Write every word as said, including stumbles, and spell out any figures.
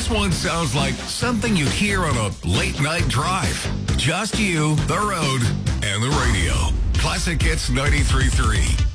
This one sounds like something you'd hear on a late night drive. Just you, the road, and the radio. Classic Hits ninety-three point three.